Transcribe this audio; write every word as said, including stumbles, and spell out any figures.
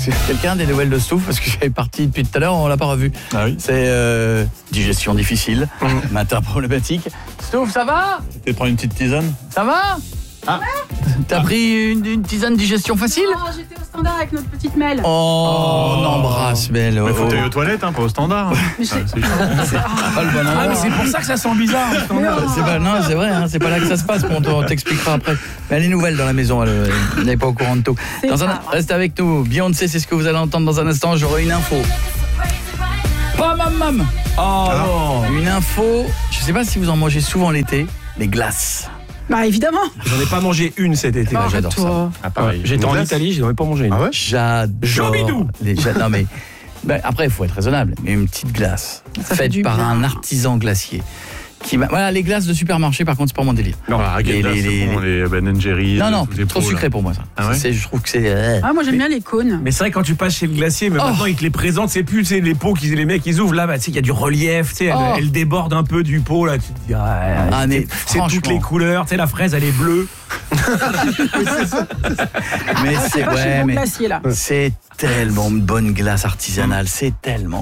Quelqu'un a des nouvelles de Stouff parce que j'avais parti depuis tout à l'heure, on l'a pas revu. Ah oui. C'est euh, digestion difficile, matin problématique. Stouff, ça va? Tu prends une petite tisane? Ça va? Ah. T'as pris une, une tisane digestion facile? Non, j'étais au standard avec notre petite Mel. Oh, oh. On embrasse Mel. Il faut que tu ailles aux toilettes, hein, pas au standard. Hein. Mais ah, c'est pas le bon endroit. Ah, mais c'est pour ça que ça sent bizarre. C'est pas, non, c'est vrai, hein, c'est pas là que ça se passe. On, on t'expliquera après. Mais elle est nouvelle dans la maison, elle, elle n'est pas au courant de tout. Dans un, reste avec nous. Beyoncé, c'est ce que vous allez entendre dans un instant. J'aurai une info. Pas mam mam. Oh, ah. Une info. Je sais pas si vous en mangez souvent l'été, les glaces. Bah évidemment. J'en ai pas mangé une cet été. Bah, j'adore ça. Ah, pareil. J'étais en Italie, j'en ai pas mangé une. Ah ouais? J'adore. Les, non mais ben, après il faut être raisonnable, mais une petite glace ça faite par bien. un artisan glacier. Qui, voilà, les glaces de supermarché par contre c'est pas mon délire. Non, voilà, les, les, les, bon, les Ben and Jerry. Non non, trop pots, sucré là. pour moi ça. Ah ouais, c'est, je trouve que c'est euh... Ah moi j'aime mais... bien les cônes. Mais c'est vrai quand tu passes chez le glacier, mais oh. maintenant ils te les présentent, c'est plus c'est les pots qu'ils les mecs ils ouvrent là, bah tu sais il y a du relief, tu sais elle, oh. elle déborde un peu du pot là, tu te dis ah, ah mais c'est toutes les couleurs, tu sais la fraise elle est bleue. mais c'est ouais mais glacier, là. c'est tellement une bonne glace artisanale, c'est tellement